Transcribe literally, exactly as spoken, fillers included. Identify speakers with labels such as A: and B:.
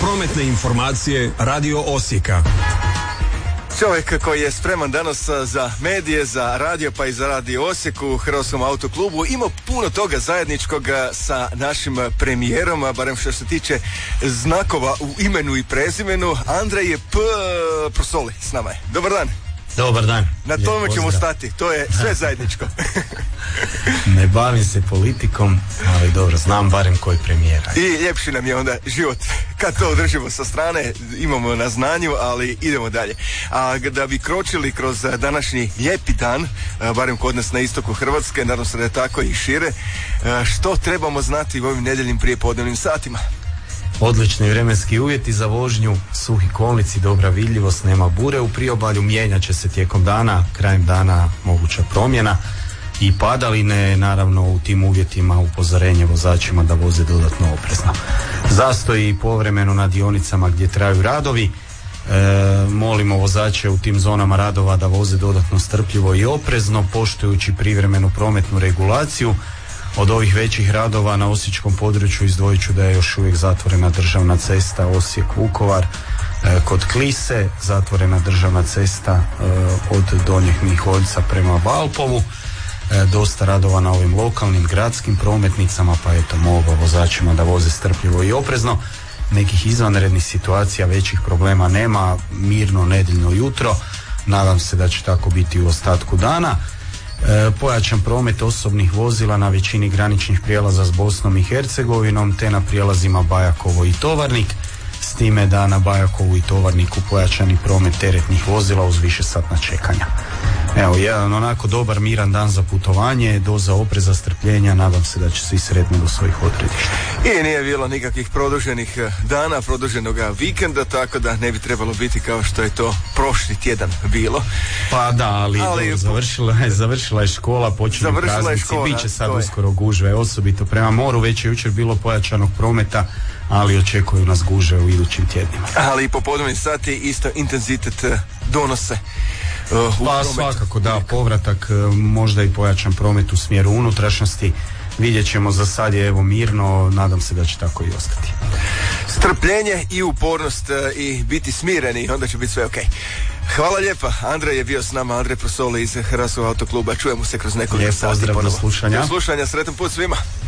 A: Prometne informacije Radio Osijeka.
B: Čovjek koji je spreman danas za medije, za radio pa i za Radio Osijek u Hrvatskom autoklubu ima puno toga zajedničkog sa našim premijerom, barem što se tiče znakova u imenu i prezimenu. Andrej P. Prosoli s nama je. Dobar dan.
C: Dobar dan.
B: Na tome Lijep ćemo pozdrav. Stati, to je sve zajedničko.
C: Ne bavim se politikom, ali dobro, znam barem koji premijera.
B: I ljepši nam je onda život kad to održimo sa strane, imamo na znanju, ali idemo dalje. A da bi kročili kroz današnji lijepi dan, barem kod nas na istoku Hrvatske, nadam se da je tako i šire, što trebamo znati u ovim nedjeljnim prijepodnevnim satima?
C: Odlični vremenski uvjeti za vožnju, suhi kolnici, dobra vidljivost, nema bure u priobalju, mijenjat će se tijekom dana, krajem dana moguća promjena i padaline, naravno u tim uvjetima upozorenje vozačima da voze dodatno oprezno. Zastoji povremeno na dionicama gdje traju radovi, e, molimo vozače u tim zonama radova da voze dodatno strpljivo i oprezno, poštujući privremenu prometnu regulaciju. Od ovih većih radova na osječkom području izdvojit ću da je još uvijek zatvorena državna cesta Osijek-Vukovar e, kod Klise, zatvorena državna cesta e, od Donjeg Miholjca prema Valpovu, e, dosta radova na ovim lokalnim gradskim prometnicama, pa eto molba vozačima da voze strpljivo i oprezno. Nekih izvanrednih situacija, većih problema nema, mirno nedjeljno jutro, nadam se da će tako biti u ostatku dana. E, pojačan promet osobnih vozila na većini graničnih prijelaza s Bosnom i Hercegovinom te na prijelazima Bajakovo i Tovarnik, s time da na Bajakovu i Tovarniku pojačani promet teretnih vozila uz višesatna čekanja. Evo, jedan onako dobar miran dan za putovanje, doza opreza, strpljenja, nadam se da će svi sretno do svojih odredišta.
B: I nije bilo nikakvih produženih dana, produženog vikenda, tako da ne bi trebalo biti kao što je to prošli tjedan bilo.
C: Pa da, ali, ali dobro, završila, je, završila je škola, počinju praznici, bit će sad uskoro gužve, osobito prema moru, već je jučer bilo pojačanog prometa, ali očekuju nas guže u idućim tjednima.
B: Ali i popodnevni sati isto intenzitet donose.
C: Uh, pa svakako da, povratak, možda i pojačan promet u smjeru unutrašnjosti, vidjet ćemo, za sad je evo mirno, nadam se da će tako i ostati.
B: Strpljenje i upornost i biti smireni, onda će biti sve ok. Hvala lijepa, Andrej je bio s nama, Andrej Prosoli iz Hrvatskog autokluba, čujemo se kroz nekoliko
C: Lijep
B: sati
C: pozdrav,
B: ponovo.
C: Do slušanja.
B: Do slušanja, sretan put svima.